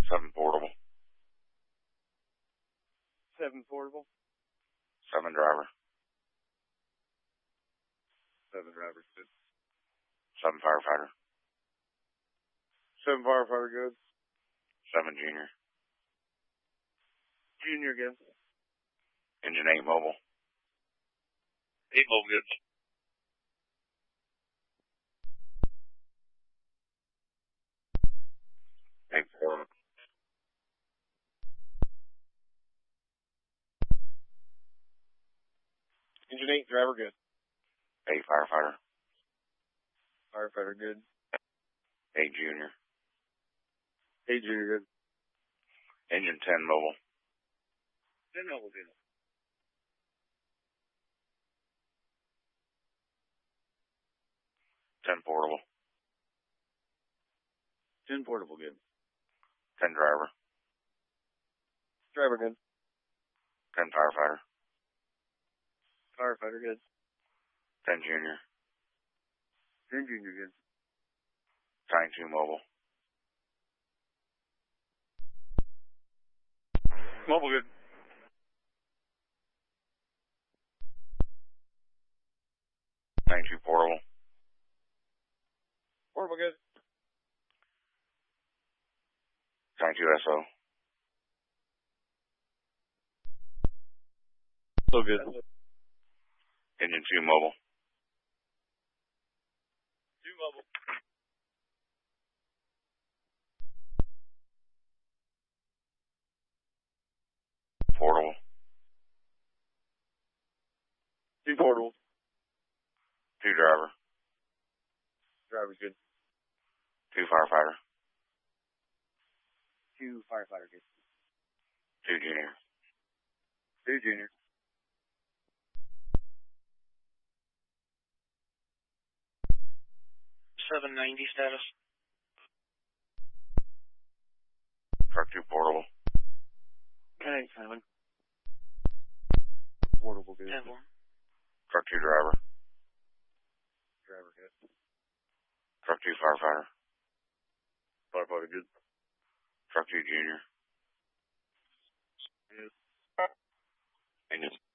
7 portable. 7 portable. 7 driver. 7 driver, good. 7 firefighter. 7 firefighter, good. 7 junior. Junior, good. Engine 8 mobile. 8 mobile, good. Engine 8, driver, good. 8 firefighter. Firefighter, good. 8 junior. 8 junior, good. Engine 10 mobile. 10 mobile, good. 10 portable. 10 portable, good. 10 driver. Driver, good. 10 firefighter. Firefighter, good. 10 junior. 10 junior, good. Tying 2 mobile. Mobile, good. Tying 2 portable. Portable, good. Tying 2 SO. So good. Engine 2 mobile. 2 mobile. Portable. 2 portable. 2 driver. Driver's good. 2 firefighter. 2 firefighter, good. 2 junior. 2 junior. $790 status. Truck 2 portable. Okay, 7. Portable, good. 10 Truck 2 driver. Driver, good. Truck 2 firefighter. Firefighter, good. Truck 2 junior. Good. Engine